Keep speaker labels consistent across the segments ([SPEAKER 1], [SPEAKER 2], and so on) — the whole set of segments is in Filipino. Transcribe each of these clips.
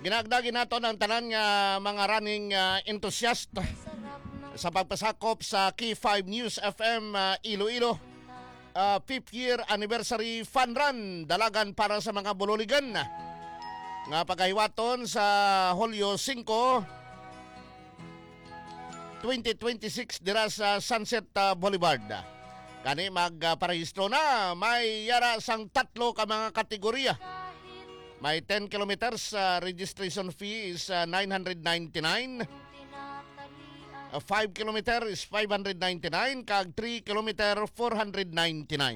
[SPEAKER 1] Ginagdagi nato ng tanan nga mga running enthusiast sa pagpasakop sa Key 5 News FM Iloilo. 5th year anniversary fun run dalagan para sa mga bululigan nga pagkahiwaton sa Hulyo 5, 2026 dira sa Sunset Boulevard. Kani magparehistro na may yara sang 3 ka mga kategorya. May 10 kilometers registration fee is 999. 5 kilometer is 599 kag 3 kilometer 499.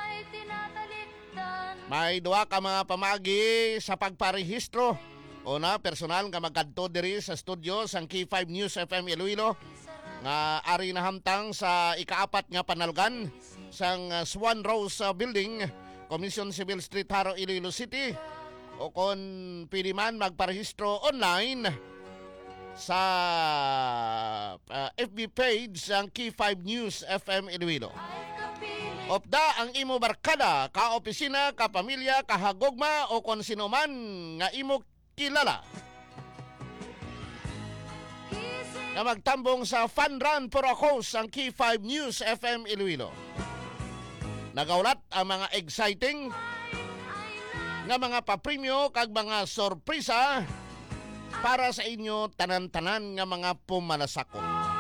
[SPEAKER 1] May duha ka mga pamagi sa pagparehistro. Una, personal nga magkadto diri sa studio sang Key 5 News FM Iloilo nga ari na hamtang sa ika-4 nga panalgan sang Swan Rose Building, Commission Civil Street, Haro, Iloilo City. O kung pwede man magparehistro online sa FB page ang Key 5 News FM Iloilo. Opda ang imo barkada, ka-opisina, ka-pamilya, kahagugma o kung sino man nga imo kilala na magtambong sa Fun Run for a Cause ang Key 5 News FM Iloilo. Nagaulat ang mga exciting nga mga papremyo kag mga sorpresa para sa inyo tanan-tanan nga mga pumalasako.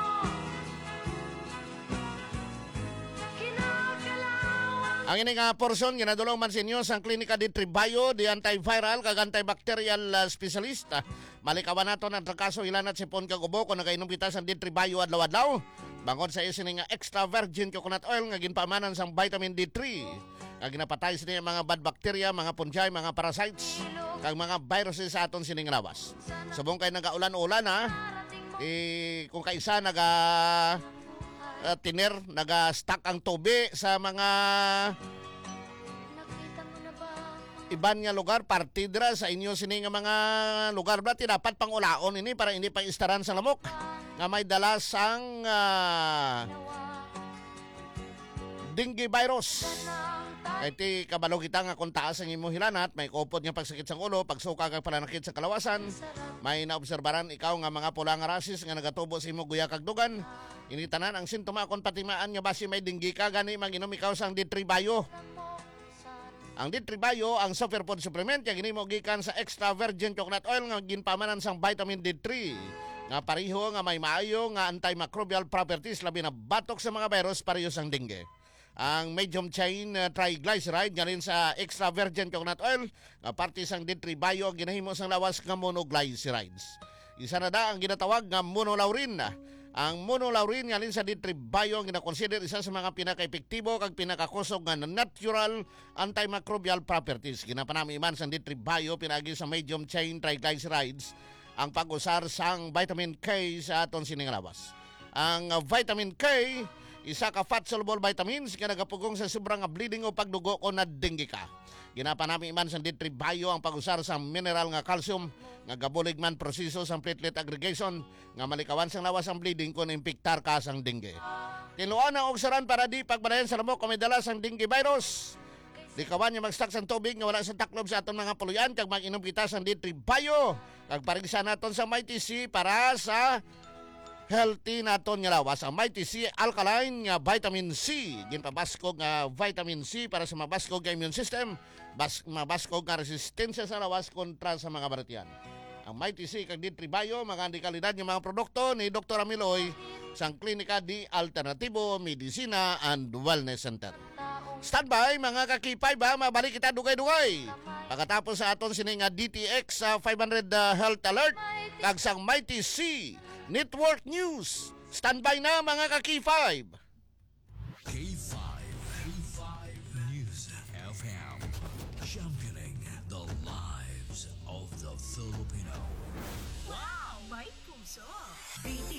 [SPEAKER 1] Ang ini nga portion ginadulong man sa inyo sa klinika di Tribayo, di antiviral kag antibacterial specialist. Malikawan nato ng trakaso ilanat sipon kag ubo kung nagainom kita sa di Tribayo adlaw-adlaw. Bangod sa isini nga extra virgin coconut oil nga ginpamanan sang vitamin D3. Kag ginapatay sa mga bad bacteria, mga fungi, mga parasites, kag mga viruses sa aton sining lawas. Subong kay nagaulan-ulan kung kaisa tiner, naga-stack ang tubi sa mga iban nga lugar, partidra sa inyo sini nga mga lugar ba dapat pang ulaon ini para hindi pa istaran sa lamok nga may dala sang dengue virus. Iti kabalo kita nga kung taas ang imo hilanat, may kupod nga pagsakit sa ulo, pagsuka kag pananakit sa kalawasan, may naobserbaran ikaw nga mga pula nga rasis nga nagatubo sa imo guya kag dugan. Initanan ang sintoma kung patimaan nga basi may dengue ka gani manginom ikaw sang D3Bio. Ang D3Bio ang superfood supplement nga ginimo gikan sa extra virgin coconut oil nga ginpamanan sang vitamin D3 nga pareho nga may maayo nga antimicrobial properties labi na batok sa mga virus pareho sang dengue. Ang medium chain triglyceride galing sa extra virgin coconut oil nga parte sang D3Bio ginahimo sang lawas nga monoglycerides. Isa na ang ginatawag nga monolaurin. Ang monolaurin galing sa D3Bio ginakonsider isa sa mga pinaka-epektibo kag pinakakusog nga natural antimicrobial properties. Ginapanami man sang D3Bio pinagi sa medium chain triglycerides ang pag-usar sang vitamin K sa aton sining lawas. Ang vitamin K isa ka fat-soluble vitamins nga nagapugong sa sobrang bleeding o pagdugo o na dengue ka. Ginapanami man sa D3Bio ang pag-usar sa mineral nga calcium nga gabulig man proseso sa platelet aggregation nga malikawan sang lawas ang bleeding kung impiktar ka sang dengue. Tinuan ang ogsaran para di pagbanayan sa lamok kung may dala sang dengue virus. Di kawan yung mag-stack sang tubig nga wala sa taklob sa aton mga puluyan kag mag-inom kita sang D3Bio kag parigsa naton sa Mighty C para sa healthy naton nga lawas. Ang Mighty C alkaline nga vitamin C ginpabaskog nga vitamin C para sa mabaskog nga immune system, mabaskog nga resistensya sa lawas kontra sa mga baratian. Ang Mighty C kag D3Bio mga kalidad nga mga produkto ni Dr. Amiloy sang klinika di Alternativo Medicina and Wellness Center. Standby mga kakipay ba, mabalik kita dugay-dugay. Pagkatapos sa aton sining DTX 500 Health Alert kag sang Mighty C Network News. Standby na mga ka-K5.
[SPEAKER 2] K5 News FM, championing the lives of the Filipino.
[SPEAKER 3] Wow! May puso!